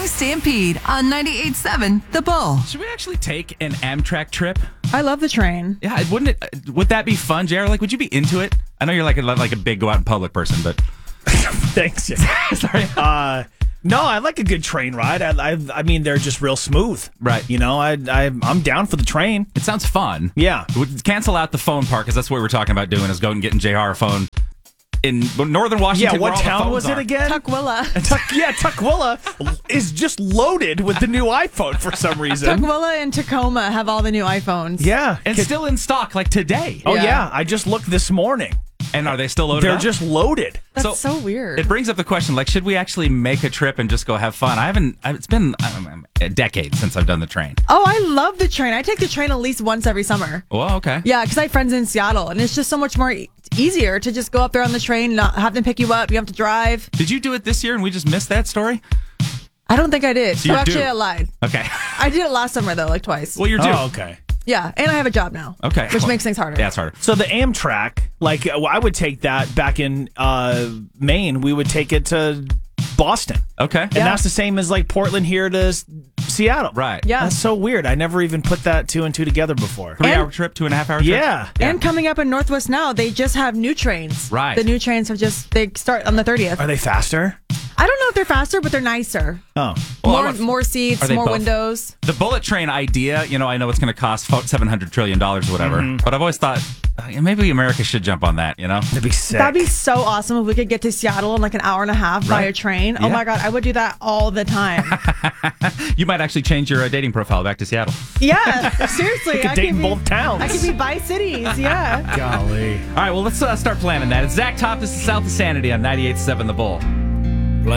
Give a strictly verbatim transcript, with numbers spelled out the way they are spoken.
Morning Stampede on ninety-eight point seven The Bull. Should we actually take an Amtrak trip? I love the train. Yeah, wouldn't it? Would that be fun, J R? Like, would you be into it? I know you're like a, like a big go out in public person, but Thanks. sorry. Uh, no, I like a good train ride. I, I, I mean, they're just real smooth. Right. You know, I, I, I'm down for the train. It sounds fun. Yeah. Would cancel out the phone part because that's what we're talking about doing is going and getting J R a phone in northern Washington. Yeah, what where all the town phones was it are. again? Tukwila. Tuck, yeah, Tukwila is just loaded with the new iPhone for some reason. Tukwila and Tacoma have all the new iPhones. Yeah. And still in stock like today. Oh, Yeah. yeah. I just looked this morning. And are they still loaded They're up? just loaded. That's so, weird. It brings up the question, like, should we actually make a trip and just go have fun? I haven't, it's been um, a decade since I've done the train. oh, I love the train. I take the train at least once every summer. Well, okay. Yeah, because I have friends in Seattle, and it's just so much more e- easier to just go up there on the train, not have them pick you up. You have to drive. Did you do it this year and we just missed that story? I don't think I did. So you're actually, due. I lied. Okay. I did it last summer, though, like twice. Well, you're due. Oh, okay. Yeah, and I have a job now. Okay. Which Well, makes things harder. Yeah, it's harder. So the Amtrak, like, uh, I would take that back in uh, Maine. We would take it to Boston. Okay. And that's the same as, like, Portland here to S- Seattle. Right. Yeah. That's so weird. I never even put that two and two together before. Three And- hour trip, two and a half hour trip? Yeah. And coming up in Northwest now, they just have new trains. Right. The new trains have just, they start on the thirtieth. Are they faster? I don't know if they're faster, but they're nicer. Oh. Well, I more want- more seats, Are they more both? windows. The bullet train idea, you know, I know it's going to cost seven hundred trillion dollars or whatever, but I've always thought uh, maybe America should jump on that, you know? That'd be sick. That'd be so awesome if we could get to Seattle in like an hour and a half by Right. a train. Oh Yeah. my God, I would do that all the time. You might actually change your uh, dating profile back to Seattle. Yeah, seriously. You could I date in be, both towns. I could be by cities, yeah. Golly. All right, well, let's uh, start planning that. It's Zach Top. This is South of Sanity on ninety-eight point seven The Bull.